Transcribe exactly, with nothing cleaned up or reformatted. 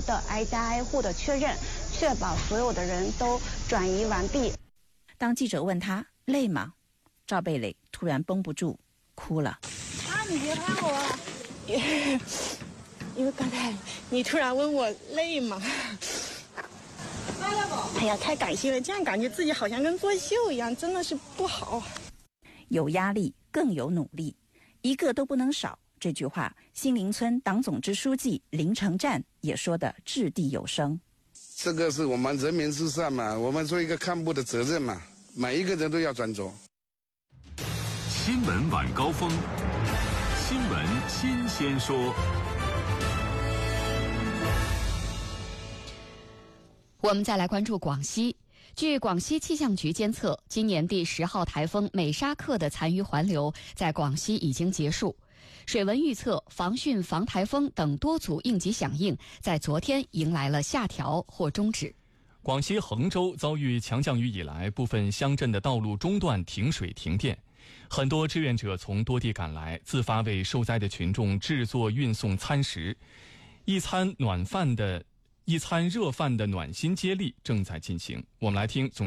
的挨家挨户的确认，确保所有的人都转移完毕。 当记者问他累吗，赵蓓蕾突然绷不住哭了。 啊，你别拍我啊！因为刚才你突然问我累吗？哎呀，太感谢了，这样感觉自己好像跟作秀一样，真的是不好。 有压力更有努力，一个都不能少。这句话，新林村党总支书记林成战也说得掷地有声。 这个是我们人民至上嘛，我们做一个干部的责任嘛，每一个人都要专注。 新闻晚高峰，新闻新鲜说。 我们再来关注广西。据广西气象局监测，今年第十号台风美沙克的残余环流在广西已经结束。水文预测、防汛、防台风等多组应急响应在昨天迎来了下调或终止。 广西衡州遭遇强降雨以来，部分乡镇的道路中断停水停电，很多志愿者从多地赶来，自发为受灾的群众制作运送餐食。一餐暖饭的一餐热饭的暖心接力正在进行。我们来听总